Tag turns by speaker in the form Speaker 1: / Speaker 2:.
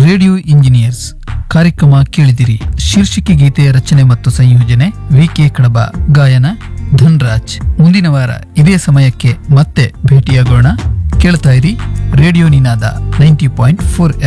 Speaker 1: Radio engineers ಕಾರ್ಯಕ್ರಮ ಕೇಳಿದಿರಿ. ಶೀರ್ಷಿಕೆ ಗೀತೆಯ ರಚನೆ ಮತ್ತು ಸಂಯೋಜನೆ ವಿ.ಕೆ. ಕಡಬ, ಗಾಯನ ಧನ್ರಾಜ್. ಮುಂದಿನ ವಾರ ಇದೇ ಸಮಯಕ್ಕೆ ಮತ್ತೆ ಭೇಟಿಯಾಗೋಣ. ಕೇಳ್ತಾ ಇರಿ ರೇಡಿಯೋ ನಿನಾದ 90.4